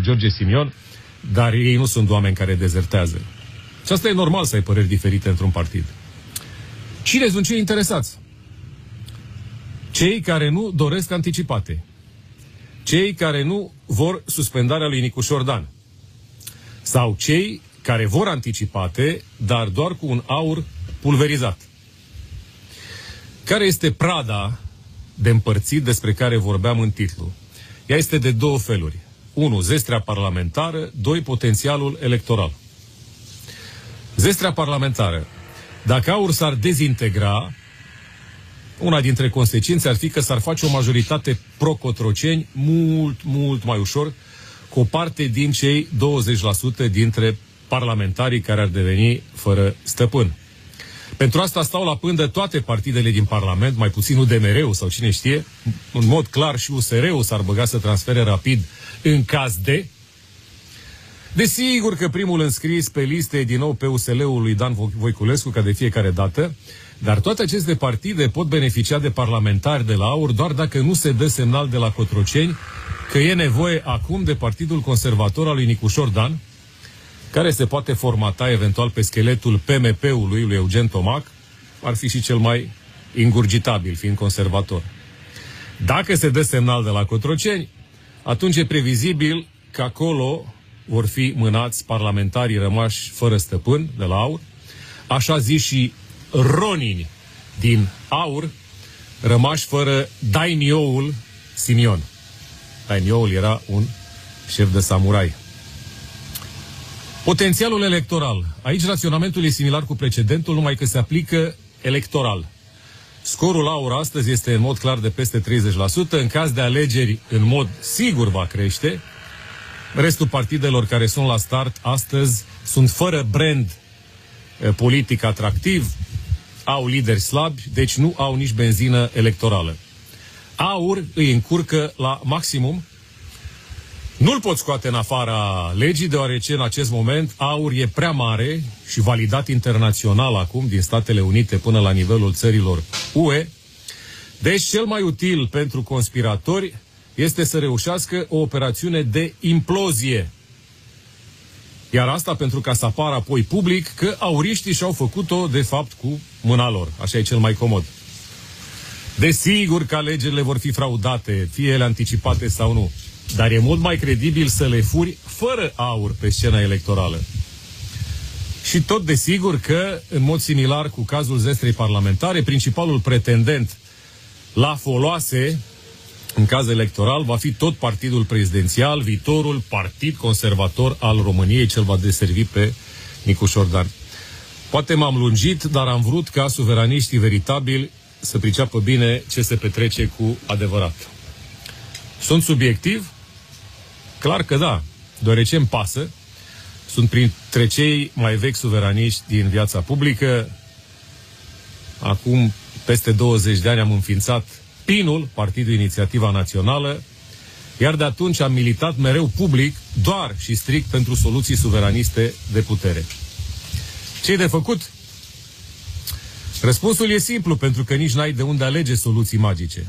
George Simion, dar ei nu sunt oameni care dezertează. Și asta e normal să ai păreri diferite într-un partid. Cine sunt cei interesați? Cei care nu doresc anticipate. Cei care nu vor suspendarea lui Nicușor Dan. Sau cei care vor anticipate, dar doar cu un aur pulverizat. Care este prada de împărțit despre care vorbeam în titlu? Ea este de două feluri. 1. Zestrea parlamentară. 2. Potențialul electoral. Zestrea parlamentară. Dacă aur s-ar dezintegra, una dintre consecințe ar fi că s-ar face o majoritate pro-cotroceni mult mai ușor, cu o parte din cei 20% dintre parlamentarii care ar deveni fără stăpân. Pentru asta stau la pândă toate partidele din Parlament, mai puțin UDMR-ul sau cine știe, în mod clar și USR-ul s-ar băga să transfere rapid în caz de... Desigur că primul înscris pe liste e din nou PUSL-ul lui Dan Voiculescu, ca de fiecare dată, dar toate aceste partide pot beneficia de parlamentari de la AUR doar dacă nu se dă semnal de la Cotroceni că e nevoie acum de Partidul Conservator al lui Nicușor Dan, care se poate formata eventual pe scheletul PMP-ului lui Eugen Tomac, ar fi și cel mai ingurgitabil, fiind conservator. Dacă se dă semnal de la Cotroceni, atunci e previzibil că acolo vor fi mânați parlamentarii rămași fără stăpân de la AUR, așa zis și ronini din AUR, rămași fără daimioul Simion. Daimioul era un șef de samurai. Potențialul electoral. Aici raționamentul e similar cu precedentul, numai că se aplică electoral. Scorul AUR astăzi este în mod clar de peste 30%, în caz de alegeri în mod sigur va crește. Restul partidelor care sunt la start astăzi sunt fără brand politic atractiv, au lideri slabi, deci nu au nici benzină electorală. AUR îi încurcă la maximum. Nu-l pot scoate în afara legii, deoarece în acest moment AUR e prea mare și validat internațional acum, din Statele Unite până la nivelul țărilor UE. Deci cel mai util pentru conspiratori este să reușească o operațiune de implozie. Iar asta pentru ca să apară apoi public că auriștii și-au făcut-o, de fapt, cu mâna lor. Așa e cel mai comod. Desigur că alegerile vor fi fraudate, fie ele anticipate sau nu. Dar e mult mai credibil să le furi fără aur pe scena electorală. Și tot desigur că, în mod similar cu cazul zestrei parlamentare, principalul pretendent la foloase în caz electoral va fi tot partidul prezidențial, viitorul Partid Conservator al României, cel va deservi pe Nicușor Dan. Poate m-am lungit, dar am vrut ca suveraniștii veritabili să priceapă bine ce se petrece cu adevărat. Sunt subiectiv? Clar că da, deoarece îmi pasă. Sunt printre cei mai vechi suveraniști din viața publică. Acum peste 20 de ani am înființat PIN-ul, Partidul Inițiativa Națională, iar de atunci am militat mereu public, doar și strict pentru soluții suveraniste de putere. Ce-i de făcut? Răspunsul e simplu, pentru că nici n-ai de unde alege soluții magice.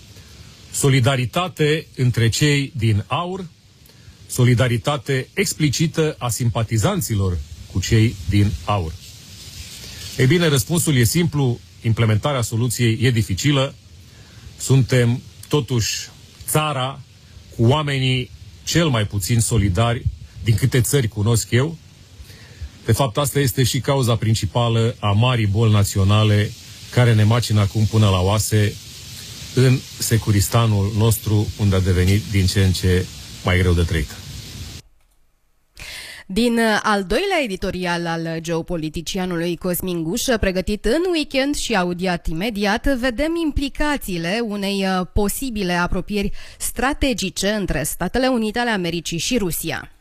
Solidaritate între cei din AUR, solidaritate explicită a simpatizanților cu cei din AUR. Ei bine, răspunsul e simplu, implementarea soluției e dificilă. Suntem totuși țara cu oamenii cel mai puțin solidari din câte țări cunosc eu. De fapt, asta este și cauza principală a marii boli naționale care ne macină acum până la oase în Securistanul nostru, unde a devenit din ce în ce mai greu de trăit. Din al doilea editorial al geopoliticianului Cosmin Gușă, pregătit în weekend și audiat imediat, vedem implicațiile unei posibile apropieri strategice între Statele Unite ale Americii și Rusia.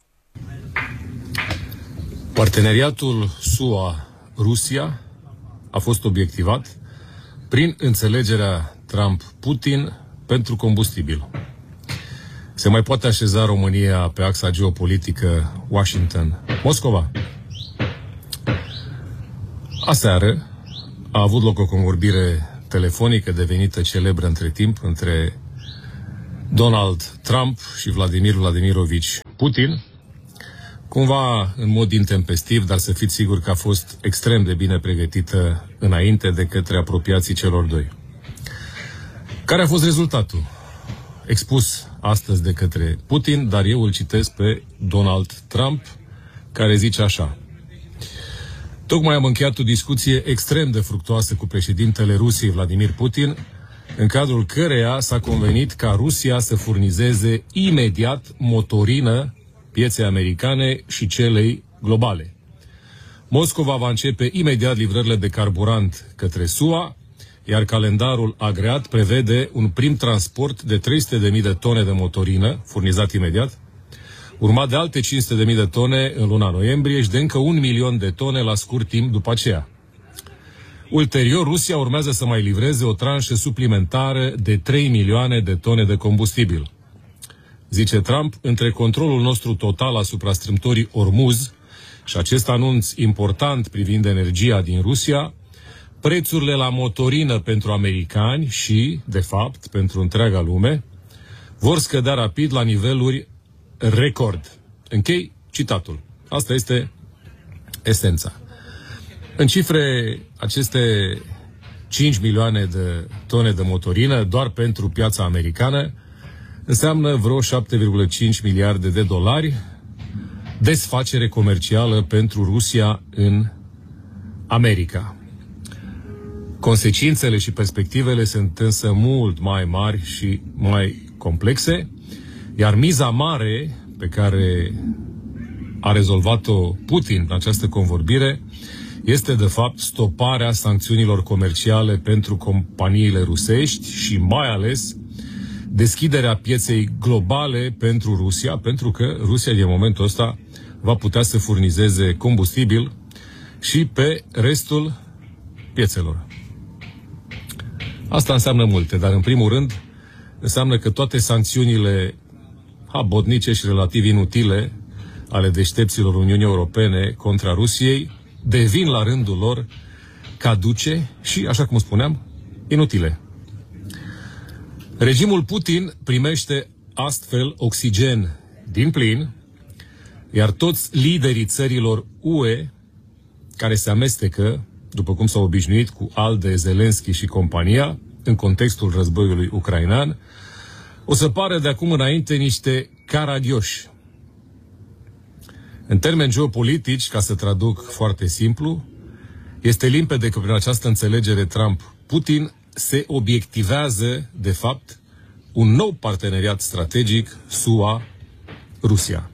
Parteneriatul SUA-Rusia a fost obiectivat prin înțelegerea Trump-Putin pentru combustibil. Se mai poate așeza România pe axa geopolitică Washington-Moscova? Aseară a avut loc o convorbire telefonică devenită celebră între timp între Donald Trump și Vladimir Vladimirovici Putin, cumva în mod intempestiv, dar să fiți siguri că a fost extrem de bine pregătită înainte de către apropiații celor doi. Care a fost rezultatul? Expus astăzi de către Putin, dar eu îl citesc pe Donald Trump, care zice așa: tocmai am încheiat o discuție extrem de fructuoasă cu președintele Rusiei, Vladimir Putin, în cadrul căreia s-a convenit ca Rusia să furnizeze imediat motorină pieței americane și celei globale. Moscova va începe imediat livrările de carburant către SUA, iar calendarul agreat prevede un prim transport de 300.000 de tone de motorină, furnizat imediat, urmat de alte 500.000 de tone în luna noiembrie și de încă 1.000.000 de tone la scurt timp după aceea. Ulterior, Rusia urmează să mai livreze o tranșă suplimentară de 3 milioane de tone de combustibil. Zice Trump, între controlul nostru total asupra strâmtorii Ormuz și acest anunț important privind energia din Rusia, prețurile la motorină pentru americani și, de fapt, pentru întreaga lume, vor scădea rapid la niveluri record. Închei citatul. Asta este esența. În cifre, aceste 5 milioane de tone de motorină, doar pentru piața americană, înseamnă vreo 7,5 miliarde de dolari desfacere comercială pentru Rusia în America. Consecințele și perspectivele sunt însă mult mai mari și mai complexe, iar miza mare pe care a rezolvat-o Putin în această convorbire este de fapt stoparea sancțiunilor comerciale pentru companiile rusești și mai ales deschiderea pieței globale pentru Rusia, pentru că Rusia din momentul ăsta va putea să furnizeze combustibil și pe restul piețelor. Asta înseamnă multe, dar în primul rând înseamnă că toate sancțiunile habotnice și relativ inutile ale deștepților Uniunii Europene contra Rusiei devin la rândul lor caduce și, așa cum spuneam, inutile. Regimul Putin primește astfel oxigen din plin, iar toți liderii țărilor UE care se amestecă, după cum s-au obișnuit cu ALDE, Zelenski și compania, în contextul războiului ucrainean, o să pară de acum înainte niște caragioși. În termeni geopolitici, ca să traduc foarte simplu, este limpede că prin această înțelegere Trump-Putin se obiectivează, de fapt, un nou parteneriat strategic SUA-Rusia.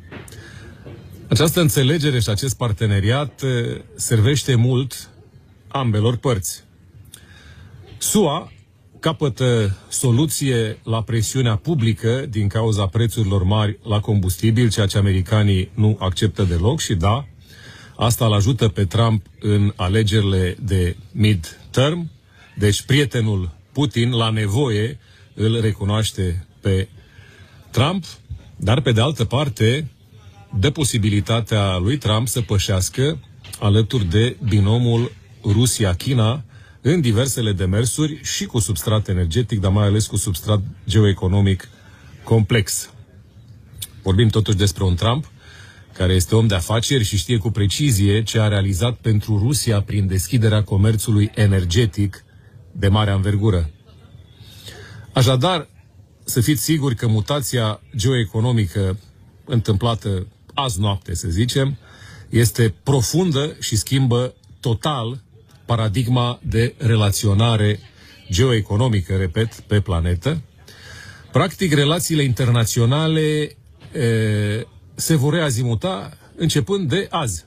Această înțelegere și acest parteneriat servește mult ambelor părți. SUA capătă soluție la presiunea publică din cauza prețurilor mari la combustibil, ceea ce americanii nu acceptă deloc și da, asta îl ajută pe Trump în alegerile de mid-term, deci prietenul Putin la nevoie îl recunoaște pe Trump, dar pe de altă parte dă posibilitatea lui Trump să pășească alături de binomul Rusia-China în diversele demersuri și cu substrat energetic, dar mai ales cu substrat geoeconomic complex. Vorbim totuși despre un Trump care este om de afaceri și știe cu precizie ce a realizat pentru Rusia prin deschiderea comerțului energetic de mare anvergură. Așadar, să fiți siguri că mutația geoeconomică întâmplată azi noapte, să zicem, este profundă și schimbă total paradigma de relaționare geoeconomică, repet, pe planetă. Practic, relațiile internaționale se vor reazimuta începând de azi.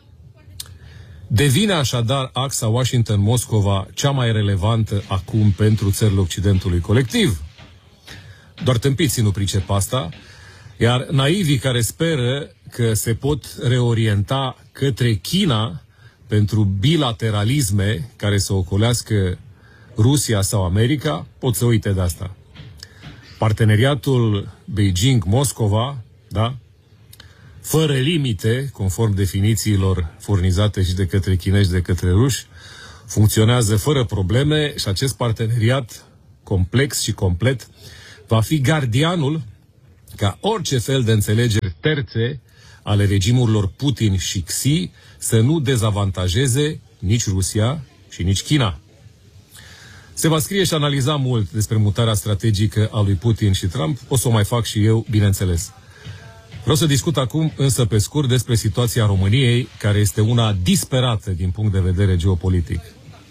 Devine așadar axa Washington-Moscova cea mai relevantă acum pentru țările Occidentului colectiv. Doar tâmpiții nu pricep asta, iar naivii care speră că se pot reorienta către China pentru bilateralisme care să ocolească Rusia sau America, pot să uite de asta. Parteneriatul Beijing-Moscova, da? Fără limite, conform definițiilor furnizate și de către chinezi și de către ruși, funcționează fără probleme și acest parteneriat complex și complet va fi gardianul ca orice fel de înțelegeri terțe ale regimurilor Putin și Xi să nu dezavantajeze nici Rusia și nici China. Se va scrie și analiza mult despre mutarea strategică a lui Putin și Trump. O să o mai fac și eu, bineînțeles. Vreau să discut acum, însă pe scurt, despre situația României, care este una disperată din punct de vedere geopolitic.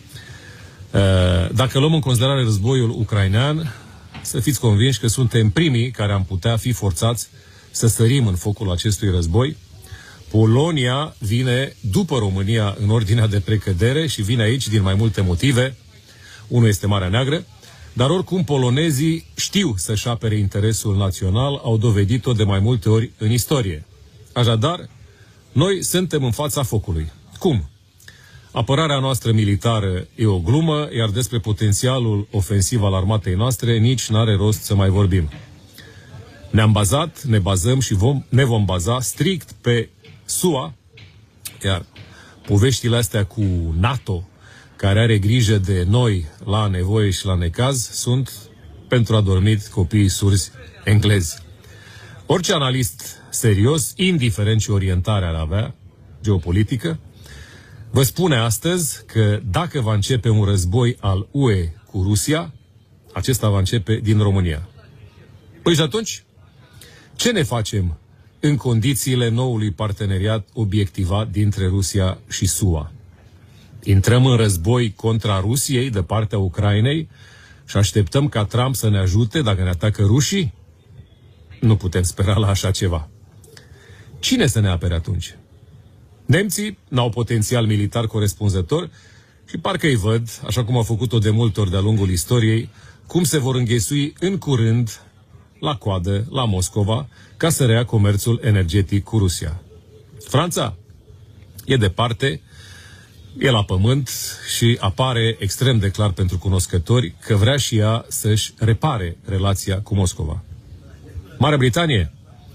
Dacă luăm în considerare războiul ucrainean, să fiți convinși că suntem primii care am putea fi forțați să sărim în focul acestui război. Polonia vine după România în ordinea de precădere și vine aici din mai multe motive. Unul este Marea Neagră, dar oricum polonezii știu să-și apere interesul național, au dovedit-o de mai multe ori în istorie. Așadar, noi suntem în fața focului. Cum? Apărarea noastră militară e o glumă, iar despre potențialul ofensiv al armatei noastre nici n-are rost să mai vorbim. Ne-am bazat, ne bazăm și ne vom baza strict pe SUA, iar poveștile astea cu NATO, care are grijă de noi la nevoie și la necaz, sunt pentru adormit copiii surzi englezi. Orice analist serios, indiferent ce orientare ar avea geopolitică, vă spune astăzi că dacă va începe un război al UE cu Rusia, acesta va începe din România. Păi și atunci, ce ne facem în condițiile noului parteneriat obiectivat dintre Rusia și SUA? Intrăm în război contra Rusiei de partea Ucrainei și așteptăm ca Trump să ne ajute dacă ne atacă rușii? Nu putem spera la așa ceva. Cine să ne apere atunci? Nemții n-au potențial militar corespunzător și parcă îi văd, așa cum au făcut-o de multe ori de-a lungul istoriei, cum se vor înghesui în curând la coadă, la Moscova, ca să reia comerțul energetic cu Rusia. Franța e departe, e la pământ și apare extrem de clar pentru cunoscători că vrea și ea să-și repare relația cu Moscova. Marea Britanie,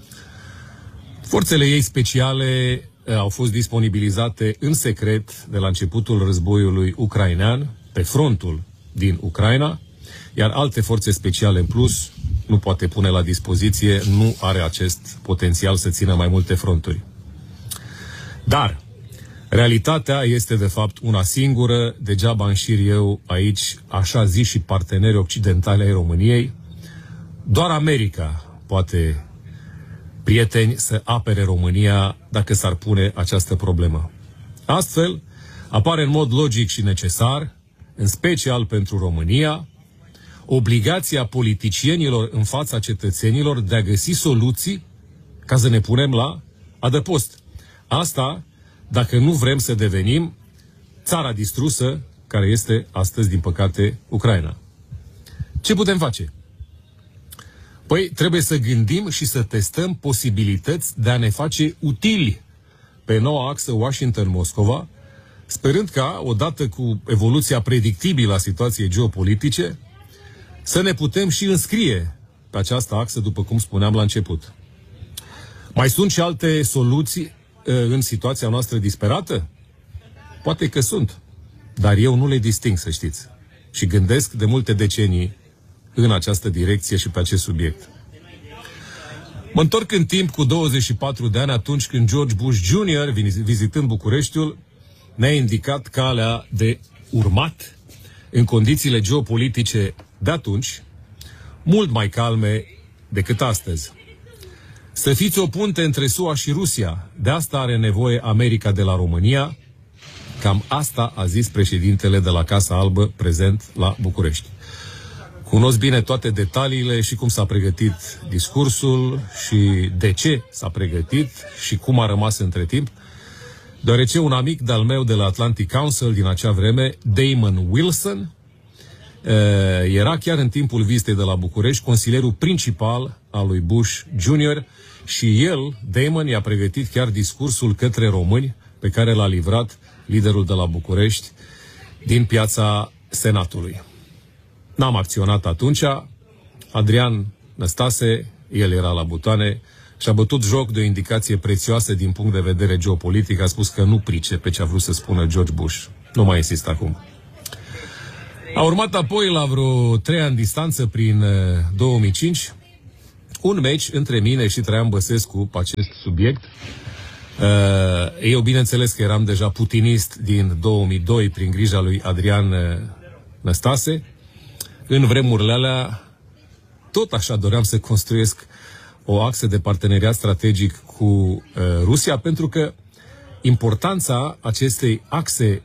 forțele ei speciale au fost disponibilizate în secret de la începutul războiului ucrainean pe frontul din Ucraina, iar alte forțe speciale în plus nu poate pune la dispoziție, nu are acest potențial să țină mai multe fronturi. Dar realitatea este de fapt una singură, degeaba înșir eu aici așa zi și parteneri occidentali ai României. Doar America poate, prieteni, să apere România dacă s-ar pune această problemă. Astfel, apare în mod logic și necesar, în special pentru România, obligația politicienilor în fața cetățenilor de a găsi soluții ca să ne punem la adăpost. Asta dacă nu vrem să devenim țara distrusă care este astăzi, din păcate, Ucraina. Ce putem face? Păi trebuie să gândim și să testăm posibilități de a ne face utili pe noua axă Washington-Moscova, sperând ca, odată cu evoluția predictibilă a situației geopolitice, să ne putem și înscrie pe această axă, după cum spuneam la început. Mai sunt și alte soluții în situația noastră disperată? Poate că sunt, dar eu nu le disting, să știți. Și gândesc de multe decenii în această direcție și pe acest subiect. Mă întorc în timp cu 24 de ani, atunci când George Bush Jr., vizitând Bucureștiul, ne-a indicat calea de urmat în condițiile geopolitice de atunci, mult mai calme decât astăzi. Să fiți o punte între SUA și Rusia, de asta are nevoie America de la România, cam asta a zis președintele de la Casa Albă prezent la București. Cunosc bine toate detaliile și cum s-a pregătit discursul și de ce s-a pregătit și cum a rămas între timp, deoarece un amic de-al meu de la Atlantic Council din acea vreme, Damon Wilson, era chiar în timpul vizitei de la București consilierul principal al lui Bush Jr. și el, Damon, i-a pregătit chiar discursul către români pe care l-a livrat liderul de la București din piața Senatului. N-am acționat atunci. Adrian Năstase, el era la butoane, și-a bătut joc de o indicație prețioasă din punct de vedere geopolitic. A spus că nu pricepe ce a vrut să spună George Bush. Nu mai insist acum. A urmat apoi, la vreo 3 ani distanță, prin 2005, un meci între mine și Traian Băsescu pe acest subiect. Eu bineînțeles că eram deja putinist din 2002 prin grija lui Adrian Năstase. În vremurile alea tot așa doream să construiesc o axă de parteneriat strategic cu Rusia, pentru că importanța acestei axe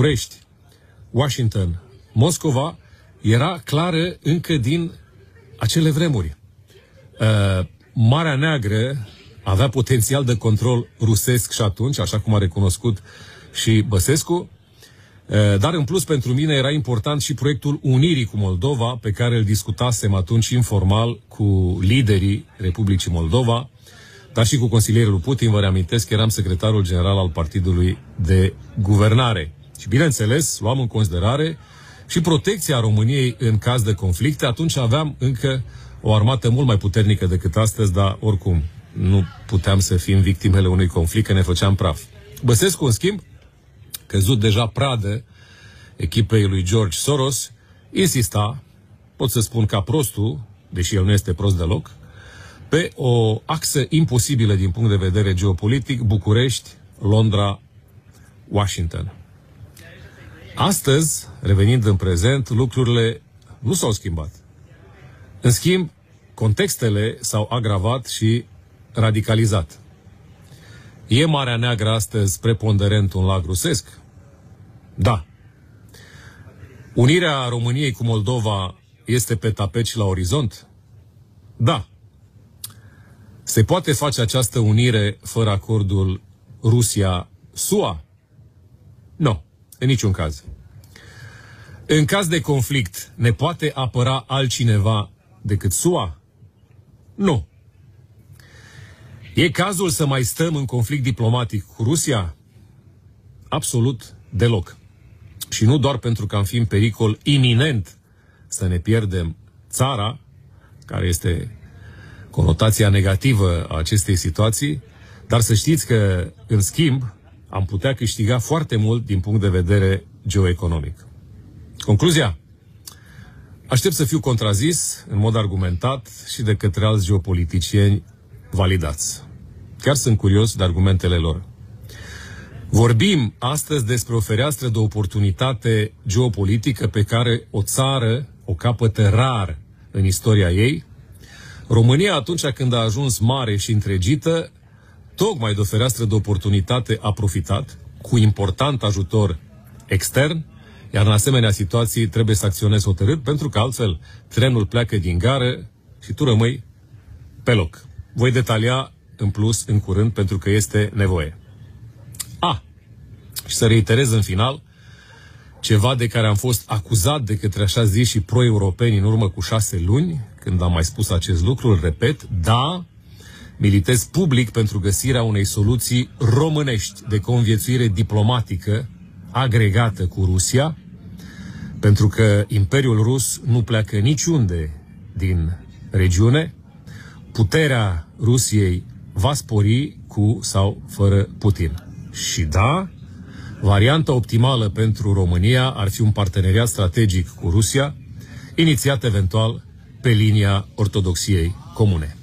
București-Washington-Moscova era clară încă din acele vremuri. Marea Neagră avea potențial de control rusesc și atunci, așa cum a recunoscut și Băsescu, dar în plus pentru mine era important și proiectul unirii cu Moldova, pe care îl discutasem atunci informal cu liderii Republicii Moldova, dar și cu consilierii lui Putin. Vă reamintesc că eram secretarul general al Partidului de Guvernare. Și bineînțeles, luam în considerare și protecția României în caz de conflicte. Atunci aveam încă o armată mult mai puternică decât astăzi, dar oricum nu puteam să fim victimele unui conflict, că ne făceam praf. Băsescu, în schimb, căzut deja pradă echipei lui George Soros, insista, pot să spun ca prostul, deși el nu este prost deloc, pe o axă imposibilă din punct de vedere geopolitic, București, Londra, Washington. Astăzi, revenind în prezent, lucrurile nu s-au schimbat. În schimb, contextele s-au agravat și radicalizat. E Marea Neagră astăzi preponderent un lac rusesc? Da. Unirea României cu Moldova este pe tapet și la orizont? Da. Se poate face această unire fără acordul Rusia-SUA? Nu, în niciun caz. În caz de conflict, ne poate apăra altcineva decât SUA? Nu. E cazul să mai stăm în conflict diplomatic cu Rusia? Absolut deloc. Și nu doar pentru că am fi în pericol iminent să ne pierdem țara, care este conotația negativă a acestei situații, dar să știți că, în schimb, am putea câștiga foarte mult din punct de vedere geoeconomic. Concluzia? Aștept să fiu contrazis în mod argumentat și de către alți geopoliticieni validați. Chiar sunt curios de argumentele lor. Vorbim astăzi despre o fereastră de oportunitate geopolitică pe care o țară o capătă rar în istoria ei. România, atunci când a ajuns mare și întregită, tocmai de o fereastră de oportunitate a profitat, cu important ajutor extern, iar în asemenea situații trebuie să acționezi hotărât, pentru că altfel trenul pleacă din gară și tu rămâi pe loc. Voi detalia în plus în curând, pentru că este nevoie. Și să reiterez în final ceva de care am fost acuzat de către așa zis și pro-europeni în urmă cu 6 luni, când am mai spus acest lucru, îl repet, da, militez public pentru găsirea unei soluții românești de conviețuire diplomatică agregată cu Rusia, pentru că Imperiul Rus nu pleacă niciunde din regiune, puterea Rusiei va spori cu sau fără Putin. Și da, varianta optimală pentru România ar fi un parteneriat strategic cu Rusia, inițiat eventual pe linia ortodoxiei comune.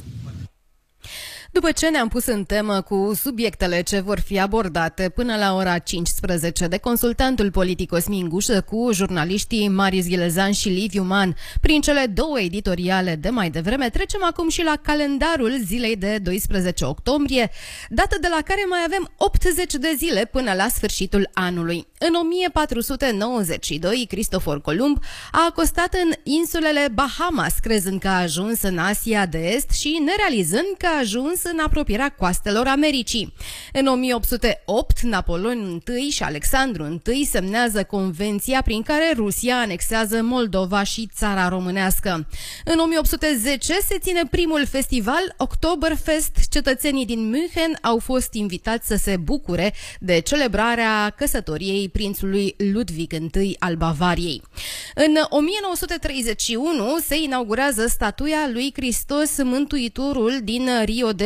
După ce ne-am pus în temă cu subiectele ce vor fi abordate până la ora 15 de consultantul politic Cosmin Gușă cu jurnaliștii Marius Ghelezan și Liviu Man prin cele două editoriale de mai devreme, trecem acum și la calendarul zilei de 12 octombrie, dată de la care mai avem 80 de zile până la sfârșitul anului. În 1492, Cristofor Columb a acostat în insulele Bahamas, crezând că a ajuns în Asia de Est și nerealizând că a ajuns în apropierea coastelor Americii. În 1808, Napoleon I și Alexandru I semnează convenția prin care Rusia anexează Moldova și țara românească. În 1810 se ține primul festival Oktoberfest. Cetățenii din München au fost invitați să se bucure de celebrarea căsătoriei prințului Ludwig I al Bavariei. În 1931 se inaugurează statuia lui Hristos Mântuitorul din Rio de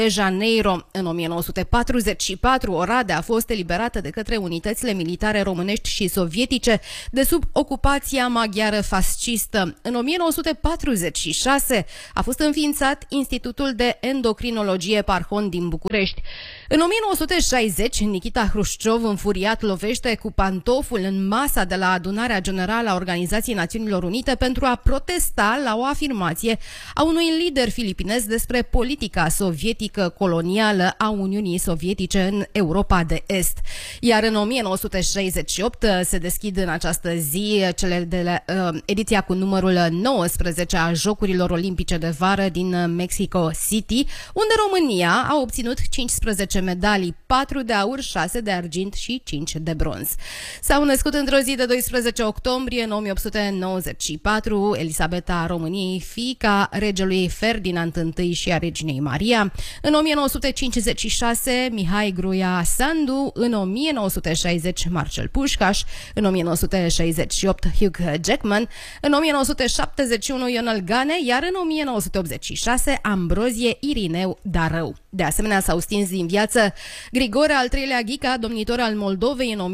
de Janeiro. În 1944, Oradea a fost eliberată de către unitățile militare românești și sovietice de sub ocupația maghiară fascistă. În 1946 a fost înființat Institutul de Endocrinologie Parhon din București. În 1960, Nikita Hrușciov, înfuriat, lovește cu pantoful în masa de la Adunarea Generală a Organizației Națiunilor Unite pentru a protesta la o afirmație a unui lider filipinez despre politica sovietică colonială a Uniunii Sovietice în Europa de Est. Iar în 1968 se deschid în această zi cele de la, ediția cu numărul 19 a Jocurilor Olimpice de Vară din Mexico City, unde România a obținut 15 medalii, 4 de aur, 6 de argint și 5 de bronz. S-au născut într-o zi de 12 octombrie în 1894 Elisabeta a României, fiica regelui Ferdinand I și a reginei Maria. În 1956 Mihai Gruia Sandu, în 1960 Marcel Pușcaș, în 1968 Hugh Jackman, în 1971 Ionel Gane, iar în 1986 Ambrozie Irineu Darău. De asemenea, s-au stins din viață Grigore al III-lea Ghica, domnitor al Moldovei în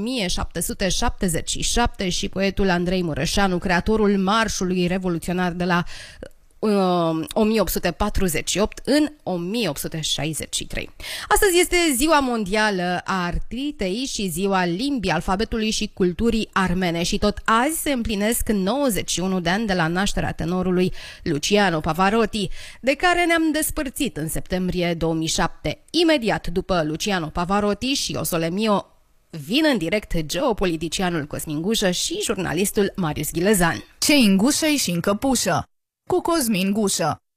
1777 și poetul Andrei Mureșanu, creatorul marșului revoluționar de la 1848 în 1863. Astăzi este Ziua Mondială a Artritei și Ziua Limbii, Alfabetului și Culturii Armene și tot azi se împlinesc 91 de ani de la nașterea tenorului Luciano Pavarotti, de care ne-am despărțit în septembrie 2007. Imediat după Luciano Pavarotti și Osolemio vin în direct geopoliticianul Cosmin Gușă și jurnalistul Marius Ghilezan. Ce în gușă și în căpușă cu Cosmin Gușă.